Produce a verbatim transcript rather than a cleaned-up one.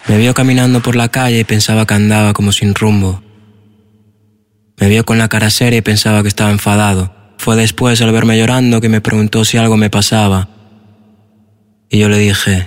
Me vio caminando por la calle y pensaba que andaba como sin rumbo. Me vio con la cara seria y pensaba que estaba enfadado. Fue después, al verme llorando, que me preguntó si algo me pasaba. Y yo le dije,